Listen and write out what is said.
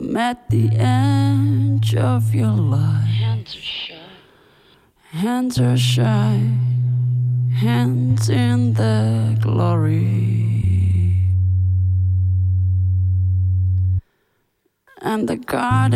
I'm at the edge of your life. Hands are shy. Hands are shy. Hands in the glory. And the garden